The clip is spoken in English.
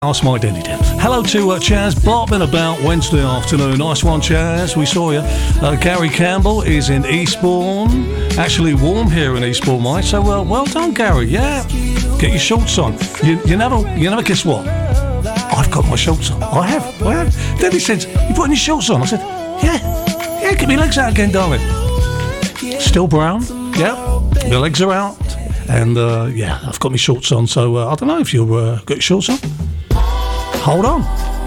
Ask my daddy then. Hello to Chaz, bobbing about Wednesday afternoon. Nice one, Chaz. We saw you. Gary Campbell is in Eastbourne. Actually warm here in Eastbourne, mate. So well done, Gary. Yeah, get your shorts on. You never guess what? I've got my shorts on. I have. Daddy said, "You putting your shorts on?" I said, "Yeah. Get my legs out again, darling." Still brown. Yeah, the legs are out, and I've got my shorts on. So I don't know if you've got your shorts on. Hold on.